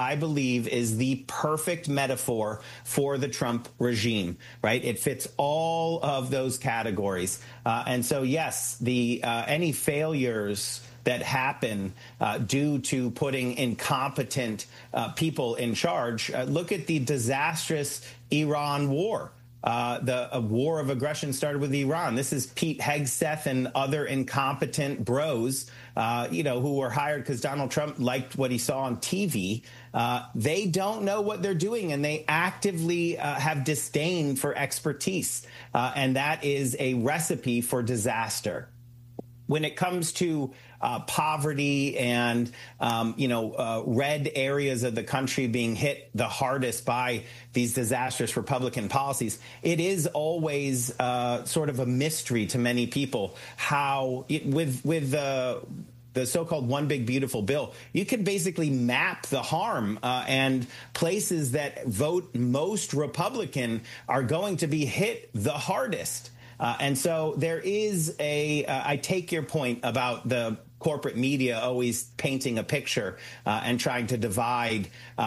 I believe, is the perfect metaphor for the Trump regime, right? It fits all of those categories. And so, yes, any failures that happen due to putting incompetent people in charge. Look at the disastrous Iran war. The war of aggression started with Iran. This is Pete Hegseth and other incompetent bros, who were hired because Donald Trump liked what he saw on TV. They don't know what they're doing, and they actively have disdain for expertise. And that is a recipe for disaster. When it comes to poverty and, red areas of the country being hit the hardest by these disastrous Republican policies, it is always sort of a mystery to many people how with the so-called One Big Beautiful Bill, you can basically map the harm and places that vote most Republican are going to be hit the hardest. And so there is I take your point about the corporate media always painting a picture and trying to divide,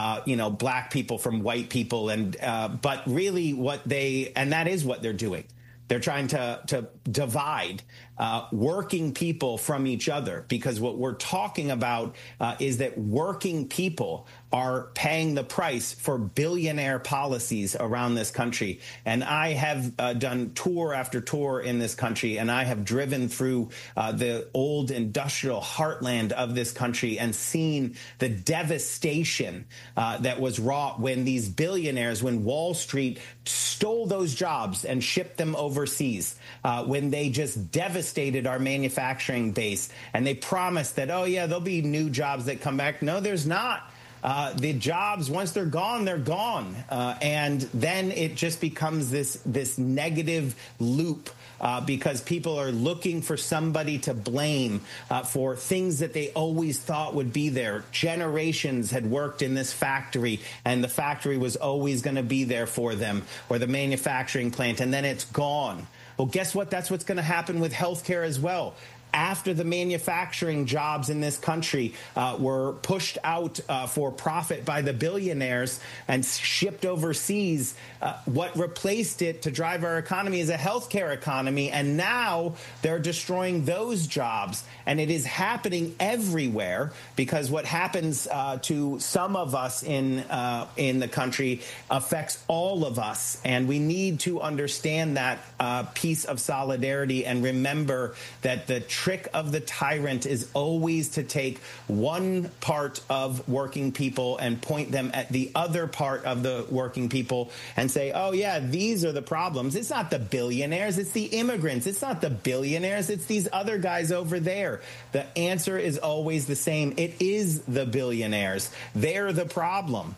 black people from white people. But really and that is what they're doing. They're trying to divide working people from each other, because what we're talking about is that working people are paying the price for billionaire policies around this country. And I have done tour after tour in this country, and I have driven through the old industrial heartland of this country and seen the devastation that was wrought when these billionaires, when Wall Street stole those jobs and shipped them overseas, when they just devastated our manufacturing base, and they promised that, oh, yeah, there'll be new jobs that come back. No, there's not. The jobs, once they're gone, they're gone. And then it just becomes this negative loop because people are looking for somebody to blame for things that they always thought would be there. Generations had worked in this factory, and the factory was always going to be there for them, or the manufacturing plant, and then it's gone. Well, guess what? That's what's going to happen with healthcare as well. After the manufacturing jobs in this country were pushed out for profit by the billionaires and shipped overseas, what replaced it to drive our economy is a healthcare economy. And now they're destroying those jobs. And it is happening everywhere, because what happens to some of us in the country affects all of us. And we need to understand that piece of solidarity and remember that the trick of the tyrant is always to take one part of working people and point them at the other part of the working people and say, oh, yeah, these are the problems. It's not the billionaires. It's the immigrants. It's not the billionaires. It's these other guys over there. The answer is always the same. It is the billionaires. They're the problem.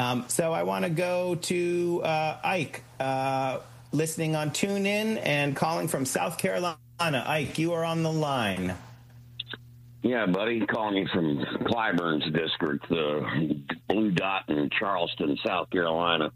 So I want to go to Ike, listening on TuneIn and calling from South Carolina. Ike, you are on the line. Yeah, buddy, calling you from Clyburn's district, the Blue Dot in Charleston, South Carolina.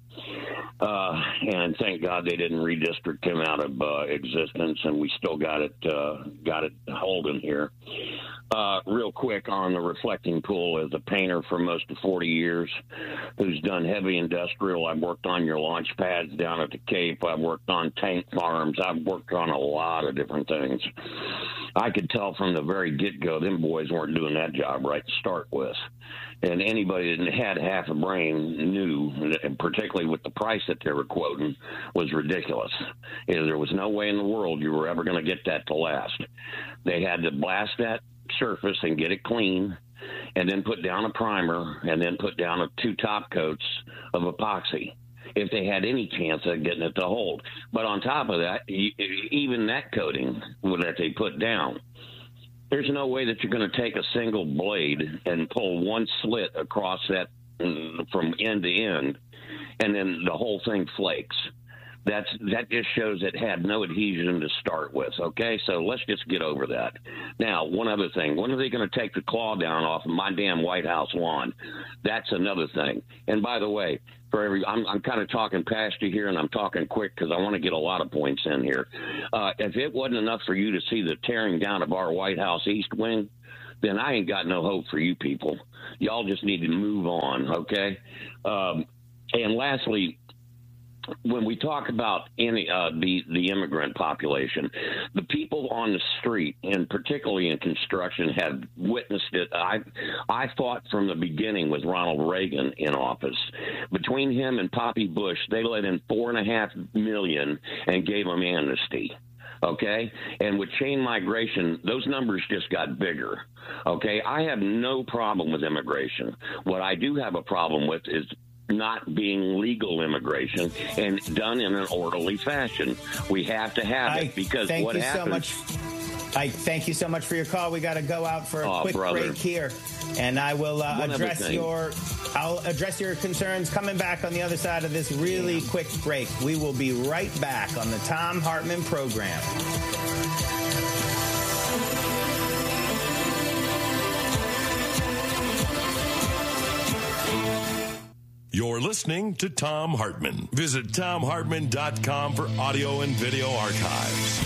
And thank God they didn't redistrict him out of existence, and we still got it holding here. Real quick on the reflecting pool, as a painter for most of 40 years, who's done heavy industrial. I've worked on your launch pads down at the Cape. I've worked on tank farms. I've worked on a lot of different things. I could tell from the very get-go, them boys weren't doing that job right to start with. And anybody that had half a brain knew, particularly with the price that they were quoting, was ridiculous. There was no way in the world you were ever going to get that to last. They had to blast that surface and get it clean, and then put down a primer, and then put down 2 top coats of epoxy, if they had any chance of getting it to hold. But on top of that, even that coating that they put down, there's no way that you're going to take a single blade and pull one slit across that from end to end, and then the whole thing flakes. That just shows it had no adhesion to start with, okay? So let's just get over that. Now, one other thing. When are they going to take the claw down off of my damn White House lawn? That's another thing. And by the way, I'm kind of talking past you here, and I'm talking quick because I want to get a lot of points in here. If it wasn't enough for you to see the tearing down of our White House East Wing, then I ain't got no hope for you people. Y'all just need to move on, okay? And lastly, when we talk about the immigrant population, the people on the street, and particularly in construction, have witnessed it. I fought from the beginning with Ronald Reagan in office. Between him and Poppy Bush, they let in 4.5 million and gave them amnesty. Okay? And with chain migration, those numbers just got bigger. Okay? I have no problem with immigration. What I do have a problem with is not being legal immigration and done in an orderly fashion. We have to have it because what happens... Thank you so much for your call. We got to go out for a quick break here, and I will address your concerns coming back on the other side of this really quick break. We will be right back on the Thom Hartmann program. You're listening to Thom Hartmann. Visit ThomHartmann.com for audio and video archives.